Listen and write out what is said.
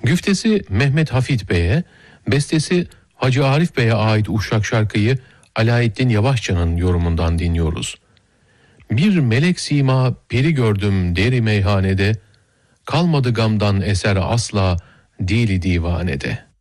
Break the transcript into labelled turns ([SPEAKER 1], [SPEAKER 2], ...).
[SPEAKER 1] Güftesi Mehmet Hafit Bey'e, bestesi Hacı Arif Bey'e ait Uşak şarkıyı Alaeddin Yavaşça'nın yorumundan dinliyoruz. Bir melek sima peri gördüm deri meyhanede, kalmadı gamdan eser asla dili divanede.